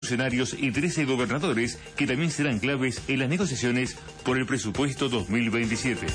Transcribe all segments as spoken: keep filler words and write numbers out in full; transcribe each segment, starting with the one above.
funcionarios y trece gobernadores que también serán claves en las negociaciones por el presupuesto dos mil veintisiete.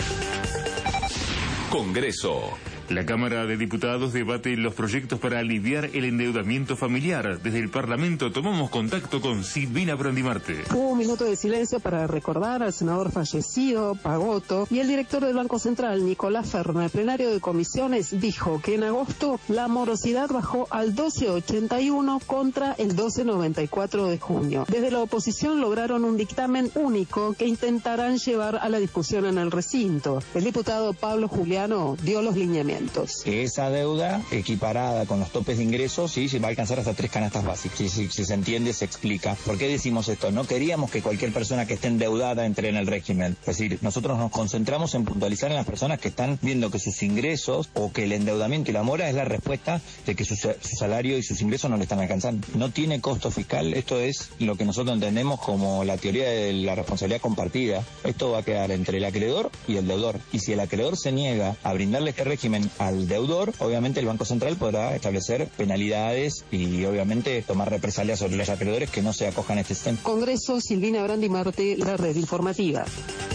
Congreso. La Cámara de Diputados debate los proyectos para aliviar el endeudamiento familiar. Desde el Parlamento tomamos contacto con Silvina Brandimarte. Hubo un minuto de silencio para recordar al senador fallecido, Pagotto, y el director del Banco Central, Nicolás Ferner. El plenario de comisiones dijo que en agosto la morosidad bajó al doce ochenta y uno contra el doce noventa y cuatro de junio. Desde la oposición lograron un dictamen único que intentarán llevar a la discusión en el recinto. El diputado Pablo Juliano dio los lineamientos. Que esa deuda equiparada con los topes de ingresos, sí, se va a alcanzar hasta tres canastas básicas. Si, si, si se entiende, se explica. ¿Por qué decimos esto? No queríamos que cualquier persona que esté endeudada entre en el régimen. Es decir, nosotros nos concentramos en puntualizar en las personas que están viendo que sus ingresos o que el endeudamiento y la mora es la respuesta de que su, su salario y sus ingresos no le están alcanzando. No tiene costo fiscal. Esto es lo que nosotros entendemos como la teoría de la responsabilidad compartida. Esto va a quedar entre el acreedor y el deudor. Y si el acreedor se niega a brindarle este régimen al deudor, obviamente el Banco Central podrá establecer penalidades y obviamente tomar represalias sobre los acreedores que no se acojan a este sistema. Congreso, Silvina Brandimarte, la red informativa.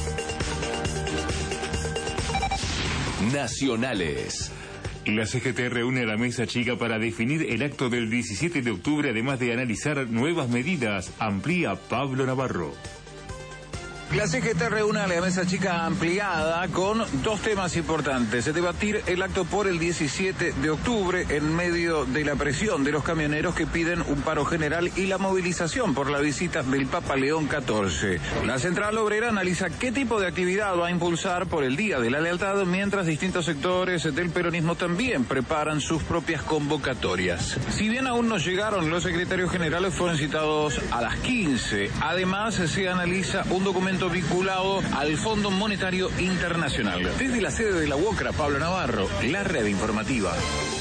Nacionales. La C G T reúne a la mesa chica para definir el acto del diecisiete de octubre, además de analizar nuevas medidas. Amplía Pablo Navarro. La C G T reúne a la mesa chica ampliada con dos temas importantes. Debatir el acto por el diecisiete de octubre en medio de la presión de los camioneros que piden un paro general y la movilización por la visita del Papa León catorce. La Central Obrera analiza qué tipo de actividad va a impulsar por el Día de la Lealtad, mientras distintos sectores del peronismo también preparan sus propias convocatorias. Si bien aún no llegaron, los secretarios generales fueron citados a las quince. Además, se analiza un documento vinculado al Fondo Monetario Internacional. Desde la sede de la UOCRA, Pablo Navarro, la red informativa.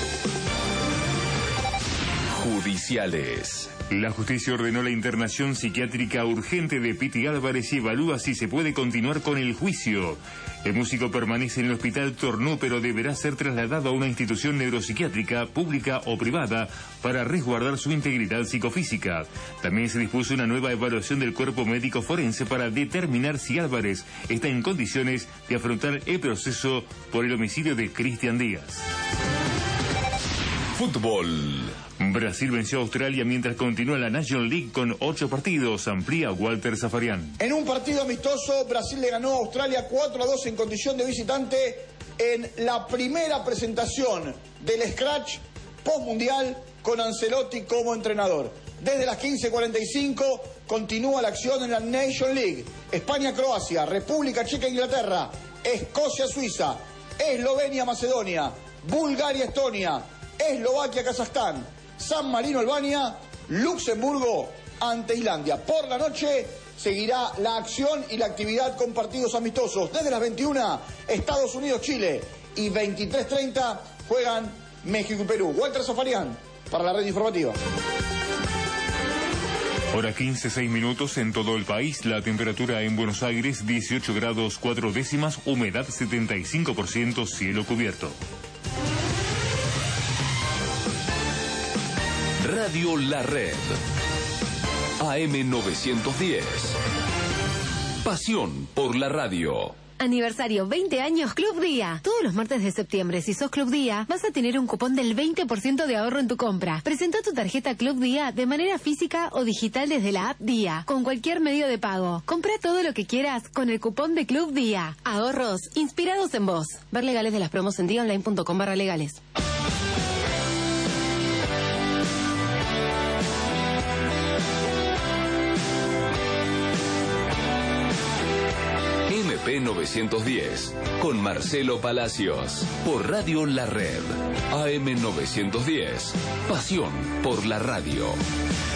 Judiciales. La justicia ordenó la internación psiquiátrica urgente de Piti Álvarez y evalúa si se puede continuar con el juicio. El músico permanece en el hospital Tornú, pero deberá ser trasladado a una institución neuropsiquiátrica, pública o privada, para resguardar su integridad psicofísica. También se dispuso una nueva evaluación del cuerpo médico forense para determinar si Álvarez está en condiciones de afrontar el proceso por el homicidio de Cristian Díaz. Fútbol. Brasil venció a Australia mientras continúa la National League con ocho partidos. Amplía Walter Zafarian. En un partido amistoso, Brasil le ganó a Australia cuatro a dos en condición de visitante en la primera presentación del Scratch postmundial con Ancelotti como entrenador. Desde las quince cuarenta y cinco continúa la acción en la Nation League. España-Croacia, República Checa-Inglaterra, Escocia-Suiza, Eslovenia-Macedonia, Bulgaria-Estonia, Eslovaquia-Kazajstán, San Marino-Albania, Luxemburgo ante Islandia. Por la noche seguirá la acción y la actividad con partidos amistosos. Desde las veintiuna, Estados Unidos-Chile, y veintitrés treinta juegan México y Perú. Walter Zafarian para la red informativa. Hora quince, seis minutos en todo el país. La temperatura en Buenos Aires, dieciocho grados cuatro décimas, humedad setenta y cinco por ciento, cielo cubierto. Radio La Red. A M novecientos diez. Pasión por la radio. Aniversario veinte años Club Día. Todos los martes de septiembre, si sos Club Día, vas a tener un cupón del veinte por ciento de ahorro en tu compra. Presenta tu tarjeta Club Día de manera física o digital desde la app Día, con cualquier medio de pago. Compra todo lo que quieras con el cupón de Club Día. Ahorros inspirados en vos. Ver legales de las promos en día online punto com barra legales. M P novecientos diez, con Marcelo Palacios, por Radio La Red. A M novecientos diez, pasión por la radio.